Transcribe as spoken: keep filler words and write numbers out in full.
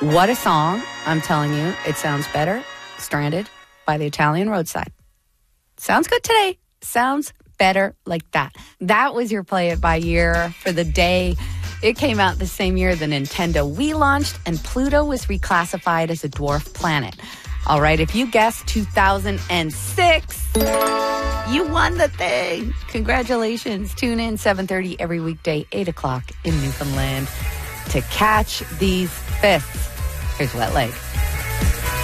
What a song. I'm telling you, it sounds better. Stranded by the Italian Roadside. Sounds good today. Sounds better like that. That was your Play It By Year for the day. It came out the same year the Nintendo Wii launched, and Pluto was reclassified as a dwarf planet. All right, if you guessed two thousand six, you won the thing. Congratulations. Tune in seven thirty every weekday, eight o'clock in Newfoundland to catch these fists. Here's Wet Leg.